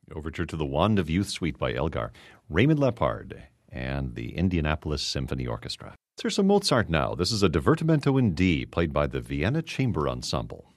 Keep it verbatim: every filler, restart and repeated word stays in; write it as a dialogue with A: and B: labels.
A: Overture to the Wand of Youth Suite by Elgar, Raymond Lepard, and the Indianapolis Symphony Orchestra. Here's some Mozart now. This is a Divertimento in D, played by the Vienna Chamber Ensemble.